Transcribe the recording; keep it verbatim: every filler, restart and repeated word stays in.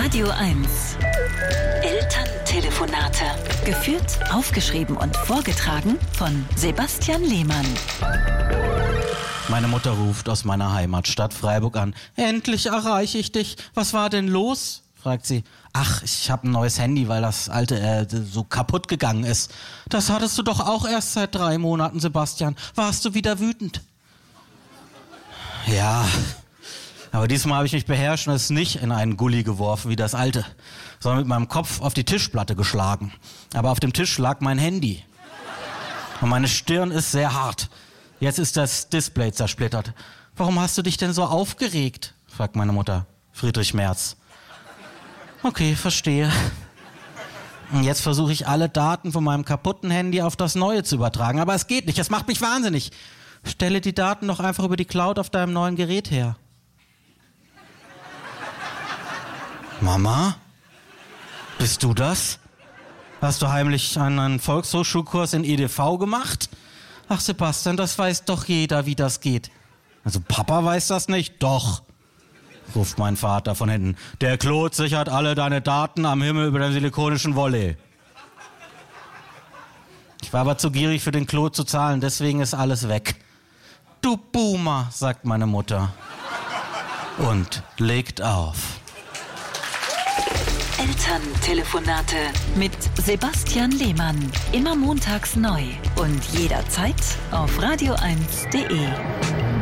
Radio eins. Elterntelefonate. Geführt, aufgeschrieben und vorgetragen von Sebastian Lehmann. Meine Mutter ruft aus meiner Heimatstadt Freiburg an. Endlich erreiche ich dich. Was war denn los? Fragt sie. Ach, ich habe ein neues Handy, weil das alte äh, so kaputt gegangen ist. Das hattest du doch auch erst seit drei Monaten, Sebastian. Warst du wieder wütend? Ja, aber diesmal habe ich mich beherrscht und es nicht in einen Gully geworfen wie das alte, sondern mit meinem Kopf auf die Tischplatte geschlagen. Aber auf dem Tisch lag mein Handy. Und meine Stirn ist sehr hart. Jetzt ist das Display zersplittert. Warum hast du dich denn so aufgeregt? Fragt meine Mutter. Friedrich Merz. Okay, verstehe. Und jetzt versuche ich alle Daten von meinem kaputten Handy auf das neue zu übertragen. Aber es geht nicht, es macht mich wahnsinnig. Stelle die Daten doch einfach über die Cloud auf deinem neuen Gerät her. Mama? Bist du das? Hast du heimlich einen Volkshochschulkurs in E D V gemacht? Ach Sebastian, das weiß doch jeder, wie das geht. Also Papa weiß das nicht? Doch, ruft mein Vater von hinten. Der Claude sichert alle deine Daten am Himmel über dem silikonischen Volley. Ich war aber zu gierig für den Claude zu zahlen, deswegen ist alles weg. Du Boomer, sagt meine Mutter. Und legt auf. Elterntelefonate mit Sebastian Lehmann. Immer montags neu und jederzeit auf radio eins punkt de.